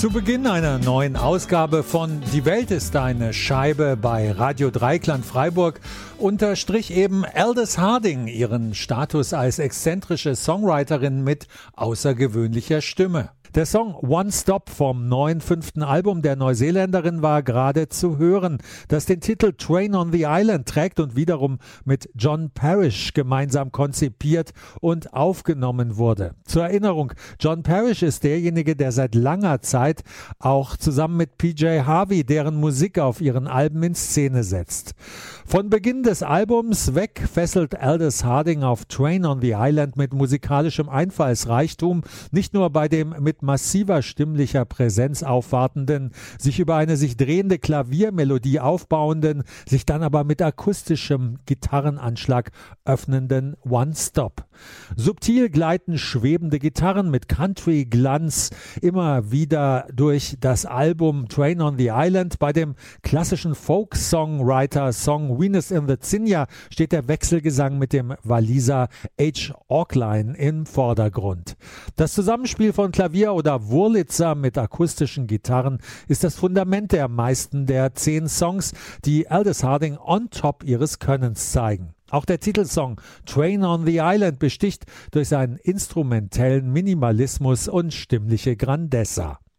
Zu Beginn einer neuen Ausgabe von Die Welt ist eine Scheibe bei Radio Dreikland Freiburg unterstrich eben Aldous Harding ihren Status als exzentrische Songwriterin mit außergewöhnlicher Stimme. Der Song One Stop vom neuen 5. Album der Neuseeländerin war gerade zu hören, das den Titel Train on the Island trägt und wiederum mit John Parrish gemeinsam konzipiert und aufgenommen wurde. Zur Erinnerung, John Parrish ist derjenige, der seit langer Zeit auch zusammen mit PJ Harvey deren Musik auf ihren Alben in Szene setzt. Von Beginn des Albums weg fesselt Aldous Harding auf Train on the Island mit musikalischem Einfallsreichtum, nicht nur bei dem mit massiver stimmlicher Präsenz aufwartenden, sich über eine sich drehende Klaviermelodie aufbauenden, sich dann aber mit akustischem Gitarrenanschlag öffnenden One Stop. Subtil gleiten schwebende Gitarren mit Country-Glanz immer wieder durch das Album Train on the Island. Bei dem klassischen Folk-Songwriter-Song Venus in Virginia steht der Wechselgesang mit dem Waliser H. Auckline im Vordergrund. Das Zusammenspiel von Klavier oder Wurlitzer mit akustischen Gitarren ist das Fundament der meisten der 10 Songs, die Aldous Harding on top ihres Könnens zeigen. Auch der Titelsong Train on the Island besticht durch seinen instrumentellen Minimalismus und stimmliche Grandezza.